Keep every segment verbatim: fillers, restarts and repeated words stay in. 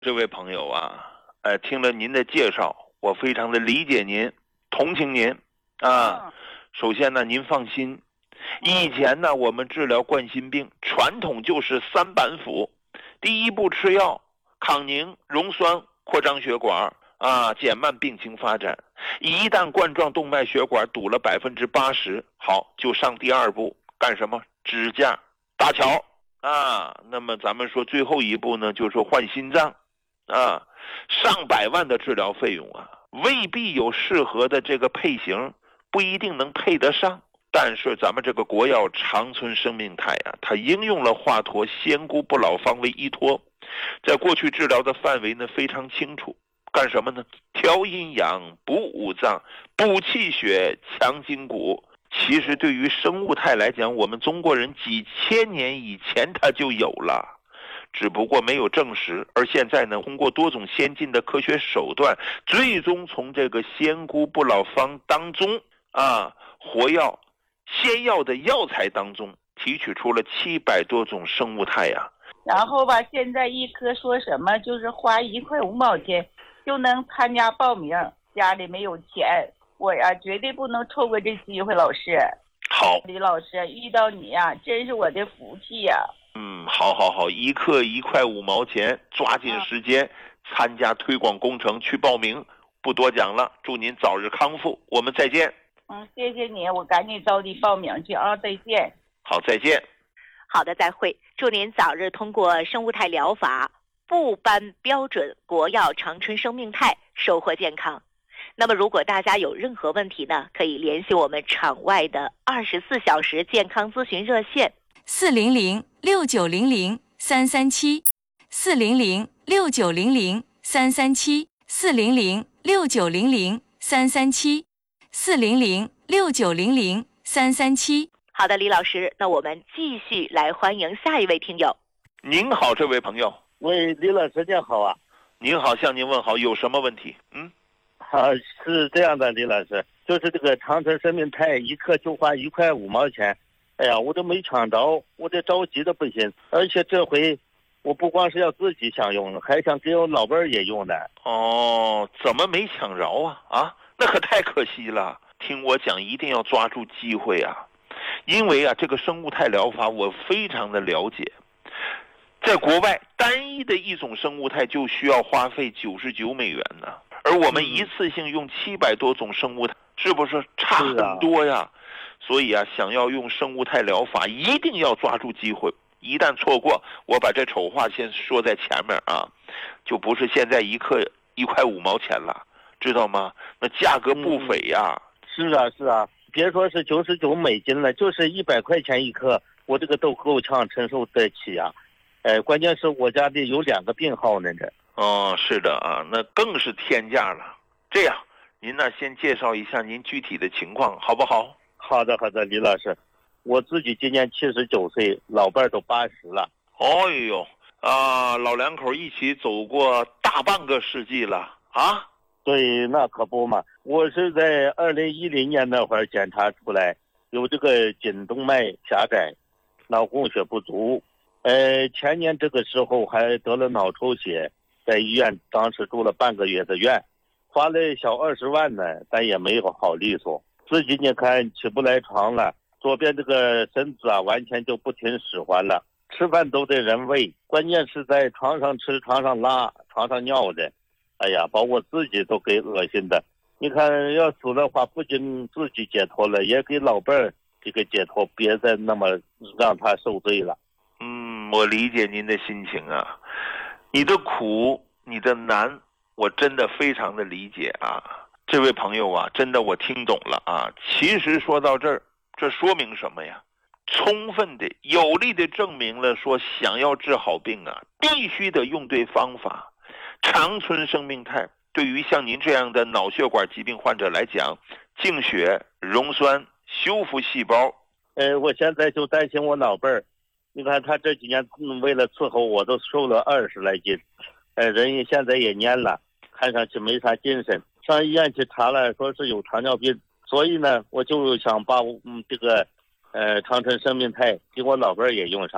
这位朋友啊，呃，听了您的介绍，我非常的理解您，同情您啊。首先呢，您放心，以前呢，我们治疗冠心病，传统就是三板斧。第一步吃药，抗凝、溶栓、扩张血管啊，减慢病情发展。一旦冠状动脉血管堵了百分之八十，好，就上第二步，干什么？支架、搭桥啊。那么咱们说最后一步呢，就是换心脏啊，上百万的治疗费用啊，未必有适合的这个配型，不一定能配得上。但是咱们这个国药长春生命肽啊，它应用了华佗仙姑不老方为依托，在过去治疗的范围呢非常清楚。干什么呢？调阴阳、补五脏、补气血、强筋骨。其实对于生物肽来讲，我们中国人几千年以前它就有了，只不过没有证实。而现在呢，通过多种先进的科学手段，最终从这个仙姑不老方当中啊，活药仙药的药材当中提取出了七百多种生物肽呀、 啊。然后吧，现在一科说什么就是花一块五毛钱就能参加报名，家里没有钱，我呀绝对不能错过这机会。老师， 好， 李老师遇到你呀，真是我的福气呀。 嗯，好好好，一克一块五毛钱，抓紧时间、嗯、参加推广工程去报名。不多讲了，祝您早日康复，我们再见。 嗯，谢谢你，我赶紧着急报名去啊！再见。 好，再见。 好的，再会。祝您早日通过生物肽疗法部颁标准国药长春生命肽，收获健康。那么如果大家有任何问题呢，可以联系我们场外的二十四小时健康咨询热线四零零六九零零三三七四零零六九零零三三七四零零六九零零三三七四零零六九零零三三七。 好的，李老师，那我们继续来欢迎下一位听友。 您好，这位朋友。 喂，李老师您好啊。 您好，向您问好，有什么问题？嗯， 啊，是这样的，李老师，就是这个长春生命肽一克就花一块五毛钱，哎呀，我都没抢着，我这着急的不行，而且这回我不光是要自己享用，还想给我老伴儿也用的。 哦，怎么没抢着啊？啊，那可太可惜了。听我讲，一定要抓住机会啊！因为啊，这个生物肽疗法我非常的了解。在国外，单一的一种生物肽就需要花费九十九美元呢，而我们一次性用七百多种生物肽，是不是差很多呀？所以啊，想要用生物肽疗法，一定要抓住机会。一旦错过，我把这丑话先说在前面啊，就不是现在一克一块五毛钱了，知道吗？那价格不菲呀。 嗯、是啊，是啊，别说是九十九美金了，就是一百块钱一克，我这个都够呛承受得起啊。哎，关键是我家里有两个病号呢，这。 哦，是的啊，那更是天价了。这样，您呢先介绍一下您具体的情况，好不好？ 好的，好的，李老师，我自己今年七十九岁，老伴儿都八十了。 哦呦，啊，老两口一起走过大半个世纪了啊！ 对，那可不嘛，我是在二零一零年那会儿检查出来有这个颈动脉狭窄，脑供血不足。呃，前年这个时候还得了脑抽血，在医院当时住了半个月的院，花了小二十万呢，但也没有好利索。自己你看起不来床了，左边这个身子啊完全就不听使唤了，吃饭都得人喂，关键是在床上吃、床上拉、床上尿的，哎呀，把我自己都给恶心的。你看要死的话，不仅自己解脱了，也给老伴儿这个解脱，别再那么让他受罪了。 嗯，我理解您的心情啊，你的苦，你的难，我真的非常的理解啊。这位朋友啊，真的我听懂了啊。其实说到这儿，这说明什么呀？充分的、有力的证明了说，想要治好病啊，必须得用对方法。长春生命肽对于像您这样的脑血管疾病患者来讲，净血、溶栓、修复细胞。 呃，我现在就担心我老伴儿。你看他这几年为了伺候我都瘦了二十来斤，呃，人现在也蔫了，看上去没啥精神。上医院去查了，说是有糖尿病，所以呢，我就想把嗯这个，呃长春生命肽给我老伴儿也用上。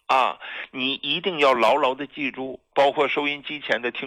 啊，你一定要牢牢的记住，包括收音机前的听